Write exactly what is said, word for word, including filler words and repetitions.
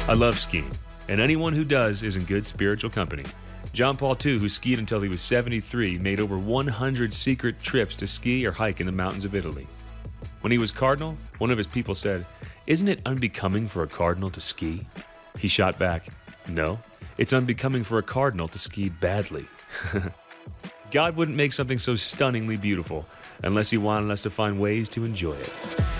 I love skiing, and anyone who does is in good spiritual company. John Paul the Second, who skied until he was seventy-three, made over one hundred secret trips to ski or hike in the mountains of Italy. When he was cardinal, one of his people said, "Isn't it unbecoming for a cardinal to ski?" He shot back, "No, it's unbecoming for a cardinal to ski badly." God wouldn't make something so stunningly beautiful unless he wanted us to find ways to enjoy it.